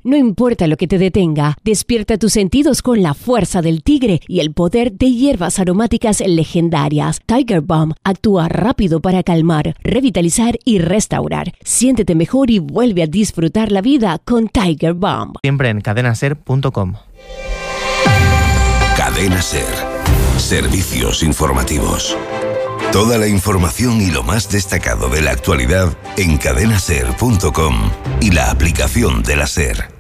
No importa lo que te detenga, despierta tus sentidos con la fuerza del tigre y el poder de hierbas aromáticas legendarias. Tiger Balm actúa rápido para calmar, revitalizar y restaurar. Siéntete mejor y vuelve a disfrutar la vida con Tiger Balm. Siempre en cadenaser.com. Cadena Ser. Servicios informativos. Toda la información y lo más destacado de la actualidad en cadenaser.com y la aplicación de la Ser.